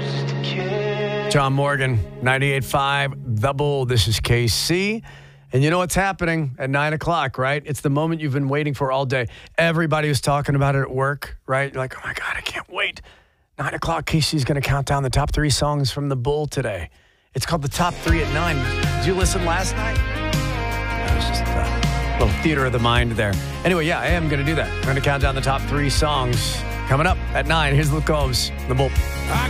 John Morgan, 98.5, The Bull. This is KC. And you know what's happening at 9 o'clock, right? It's the moment you've been waiting for all day. Everybody was talking about it at work, right? You're like, oh my God, I can't wait. 9 o'clock, KC's going to count down the top 3 songs from The Bull today. It's called the Top 3 at 9. Did you listen last night? It was just a little theater of the mind there. Anyway, yeah, I am going to do that. I'm going to count down the top 3 songs coming up at 9. Here's Luke Combs, The Bull.